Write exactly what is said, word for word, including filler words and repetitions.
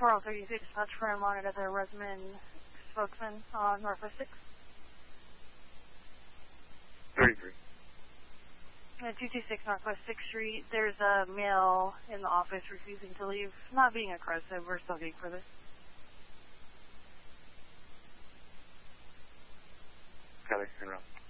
four oh three six, dispatch for and monitor the resident spokesman on Northwest six. thirty-three. Uh, two two six Northwest sixth Street. There's a male in the office refusing to leave. Not being aggressive. We're still getting for this. Copy. Turn around.